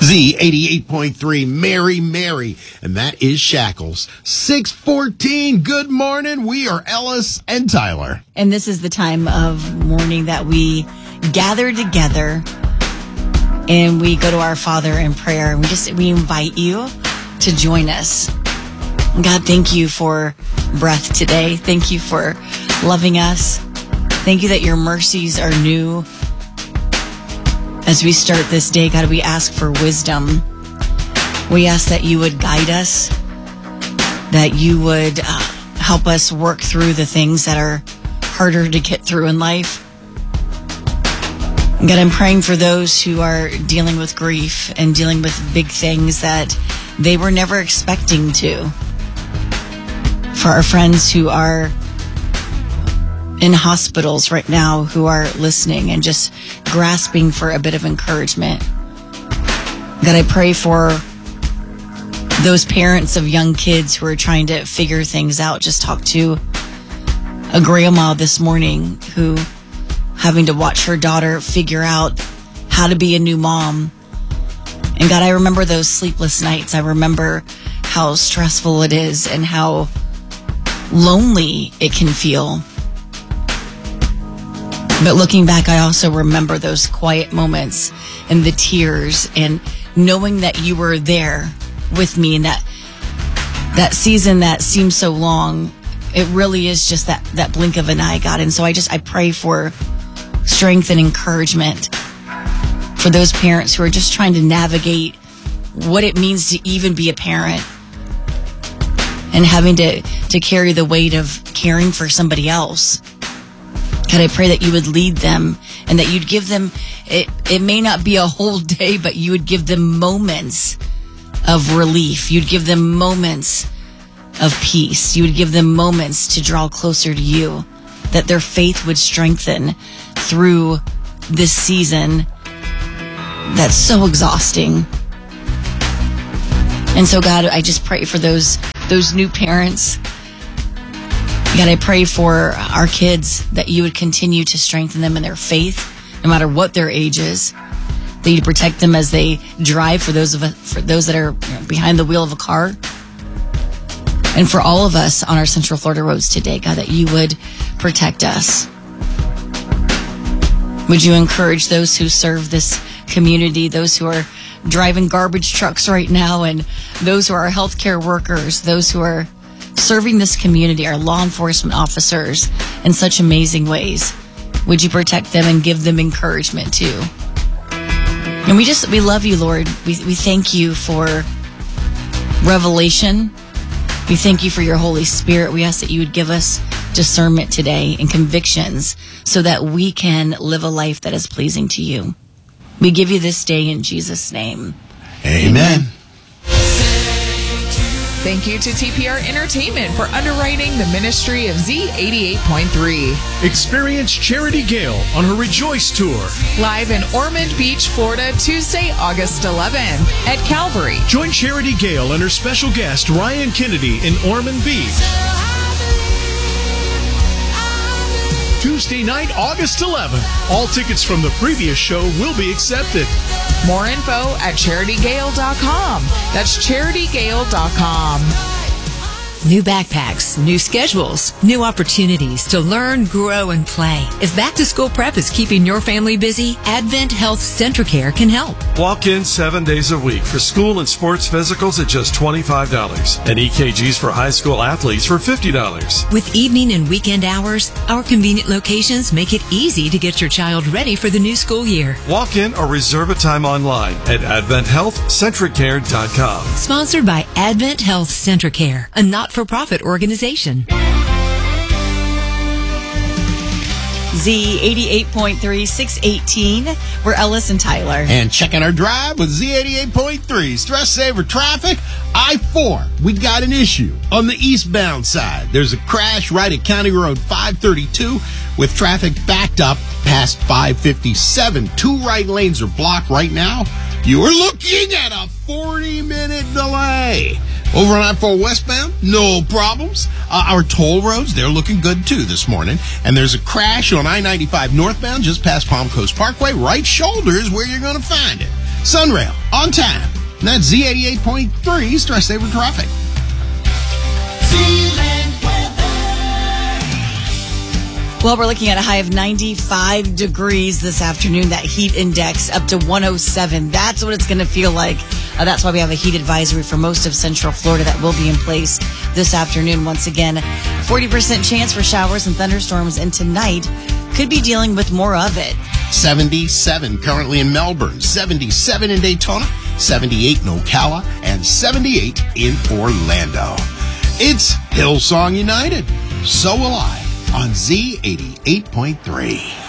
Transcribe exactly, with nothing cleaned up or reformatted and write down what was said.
Z eighty-eight point three, Mary Mary, and that is Shackles. six fourteen, good morning. We are Ellis and Tyler. And this is the time of morning that we gather together and we go to our Father in prayer. And we just, we invite you to join us. God, thank you for breath today. Thank you for loving us. Thank you that your mercies are new. As we start this day, God, we ask for wisdom. We ask that you would guide us, that you would uh, help us work through the things that are harder to get through in life. God, I'm praying for those who are dealing with grief and dealing with big things that they were never expecting to. For our friends who are in hospitals right now, who are listening and just grasping for a bit of encouragement. God, I pray for those parents of young kids who are trying to figure things out. Just talked to a grandma this morning who having to watch her daughter figure out how to be a new mom. And God, I remember those sleepless nights. I remember how stressful it is and how lonely it can feel. But looking back, I also remember those quiet moments and the tears and knowing that you were there with me, and that that season that seems so long, it really is just that, that blink of an eye, God. And so I just, I pray for strength and encouragement for those parents who are just trying to navigate what it means to even be a parent and having to, to carry the weight of caring for somebody else. God, I pray that you would lead them and that you'd give them, it, it may not be a whole day, but you would give them moments of relief. You'd give them moments of peace. You would give them moments to draw closer to you, that their faith would strengthen through this season that's so exhausting. And so, God, I just pray for those, those new parents. God, I pray for our kids that you would continue to strengthen them in their faith, no matter what their age is. That you'd protect them as they drive, for those of us, for those that are behind the wheel of a car, and for all of us on our Central Florida roads today. God, that you would protect us. Would you encourage those who serve this community, those who are driving garbage trucks right now, and those who are healthcare workers, those who are serving this community, our law enforcement officers, in such amazing ways. Would you protect them and give them encouragement too? And we just, we love you, Lord. We, we thank you for revelation. We thank you for your Holy Spirit. We ask that you would give us discernment today and convictions so that we can live a life that is pleasing to you. We give you this day in Jesus' name. Amen. Amen. Thank you to T P R Entertainment for underwriting the ministry of Z eighty-eight point three. Experience Charity Gale on her Rejoice Tour. Live in Ormond Beach, Florida, Tuesday, August eleventh at Calvary. Join Charity Gale and her special guest, Ryan Kennedy, in Ormond Beach. Tuesday night, August eleventh. All tickets from the previous show will be accepted. More info at charity gale dot com. That's charity gale dot com. New backpacks, new schedules, new opportunities to learn, grow, and play. If back-to-school prep is keeping your family busy, Advent Health Centricare can help. Walk in seven days a week for school and sports physicals at just twenty-five dollars and E K Gs for high school athletes for fifty dollars. With evening and weekend hours, our convenient locations make it easy to get your child ready for the new school year. Walk in or reserve a time online at advent health centricare dot com. Sponsored by Advent Health Centricare, a not-for-profit organization. Z eighty-eight point three, six eighteen. We're Ellis and Tyler. And checking our drive with Z eighty-eight point three. Stress saver traffic. I four. We got an issue on the eastbound side. There's a crash right at County Road five thirty-two with traffic backed up past five fifty-seven. Two right lanes are blocked right now. You are looking at a forty-minute delay. Over on I four westbound, no problems. Uh, our toll roads, they're looking good too this morning. And there's a crash on I ninety-five northbound just past Palm Coast Parkway. Right shoulder is where you're going to find it. Sunrail, on time. And that's Z eighty-eight point three, Stress Saver Traffic. Well, we're looking at a high of ninety-five degrees this afternoon. That heat index up to one oh seven. That's what it's going to feel like. Uh, that's why we have a heat advisory for most of Central Florida that will be in place this afternoon. Once again, forty percent chance for showers and thunderstorms, and tonight could be dealing with more of it. seventy-seven currently in Melbourne, seventy-seven in Daytona, seventy-eight in Ocala, and seventy-eight in Orlando. It's Hillsong United. So will I on Z eighty-eight point three.